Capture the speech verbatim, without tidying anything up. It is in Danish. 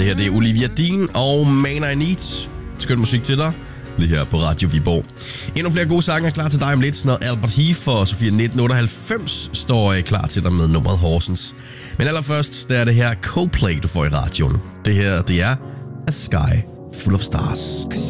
her det er Olivia Dean og Man I Need. Skøn musik til dig. Lige her på Radio Viborg. Endnu flere gode sange er klar til dig om lidt, når Albert Heath og Sofia nitten otteoghalvfems står klar til dig med nummeret Horsens. Men allerførst, der er det her Coldplay, du får i radioen. Det her, det er A Sky Full of Stars.